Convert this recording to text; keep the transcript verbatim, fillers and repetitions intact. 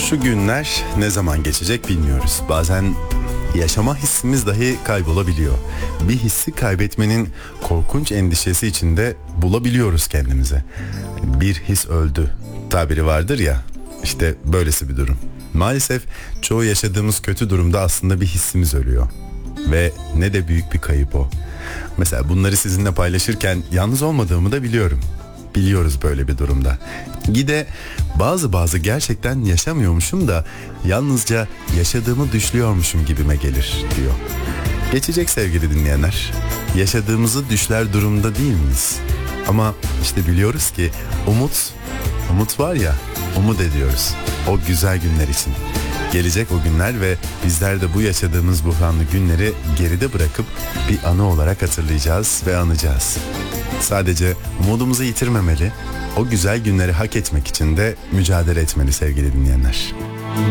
Şu günler ne zaman geçecek bilmiyoruz. Bazen yaşama hissimiz dahi kaybolabiliyor. Bir hissi kaybetmenin korkunç endişesi içinde bulabiliyoruz kendimizi. Bir his öldü tabiri vardır ya, işte böylesi bir durum. Maalesef çoğu yaşadığımız kötü durumda aslında bir hissimiz ölüyor. Ve ne de büyük bir kayıp o. Mesela bunları sizinle paylaşırken yalnız olmadığımı da biliyorum. Biliyoruz böyle bir durumda. Gide bazı bazı gerçekten yaşamıyormuşum da yalnızca yaşadığımı düşlüyormuşum gibime gelir diyor. Geçecek sevgili dinleyenler. Yaşadığımızı düşler durumda değil miyiz? Ama işte biliyoruz ki umut, umut var ya, umut ediyoruz. O güzel günler için. Gelecek o günler ve bizler de bu yaşadığımız buhranlı günleri geride bırakıp bir anı olarak hatırlayacağız ve anacağız. Sadece umudumuzu yitirmemeli, o güzel günleri hak etmek için de mücadele etmeli sevgili dinleyenler.